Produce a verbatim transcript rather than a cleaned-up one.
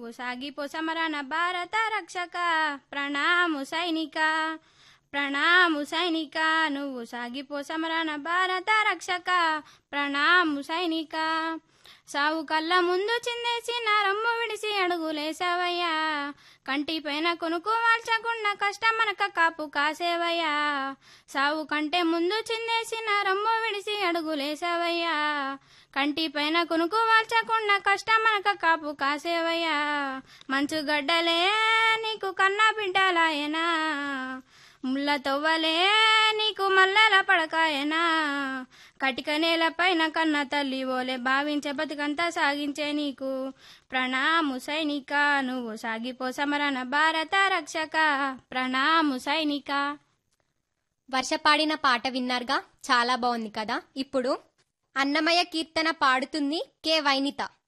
నువ్వు సాగిపో సమరణ భారత రక్షక ప్రణాము సైనిక ప్రణాము సైనిక నువ్వు సాగిపో సమరణ భారత రక్షక ప్రణాము సైనిక సావు కళ్ళ ముందు చిందేసిన రమ్ము విడిసి అడుగులేసావయ్యా కంటి పైన కొనుకు వాల్చకుండా కష్టమనక కాపు కాసేవయ్యా సావు కంటే ముందు చిందేసిన రమ్ము విడిసి అడుగులేసావయ్యా కంటి పైన కొనుకు వాల్చకుండా కష్టమనక కాపు కాసేవయ్యా మంచు గడ్డలే నీకు కన్నా బిడ్డలాయనా ముళ్ళ తొవ్వలే నీకు మల్లెల పడకాయనా కటిక నేల పైన కన్న తల్లి ఓలే భావించే బతుకంతా సాగించే నీకు ప్రణాము సైనిక నువ్వు సాగిపో సమరణ భారత రక్షక ప్రణాము సైనిక. వర్ష పాడిన పాట విన్నారుగా, చాలా బాగుంది కదా. ఇప్పుడు అన్నమయ్య కీర్తన పాడుతుంది కె వైనిత.